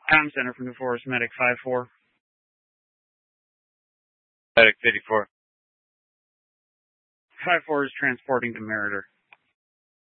Com Center from New Forest, Medic 5-4. Medic 54. 5-4 is transporting to Meritor.